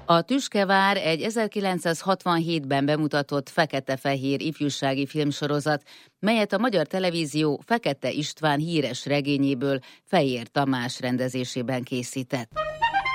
A Tüskevár egy 1967-ben bemutatott fekete-fehér ifjúsági filmsorozat, melyet a Magyar Televízió Fekete István híres regényéből Fejér Tamás rendezésében készített.